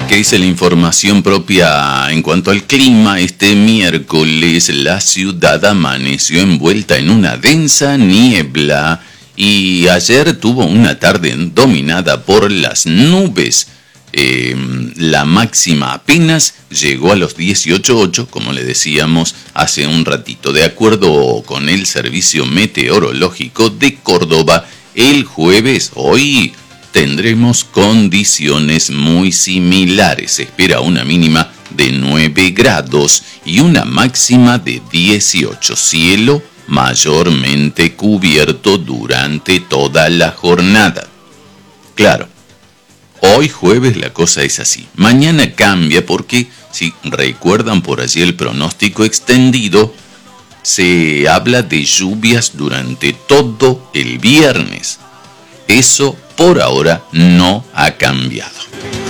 ¿Qué dice la información propia en cuanto al clima? Este miércoles la ciudad amaneció envuelta en una densa niebla y ayer tuvo una tarde dominada por las nubes. La máxima apenas llegó a los 18.8, como le decíamos hace un ratito. De acuerdo con el Servicio Meteorológico de Córdoba, el jueves, hoy, tendremos condiciones muy similares. Se espera una mínima de 9 grados y una máxima de 18. Cielo mayormente cubierto durante toda la jornada. Claro, hoy jueves la cosa es así. Mañana cambia porque, si recuerdan por allí el pronóstico extendido, se habla de lluvias durante todo el viernes. Eso por ahora no ha cambiado.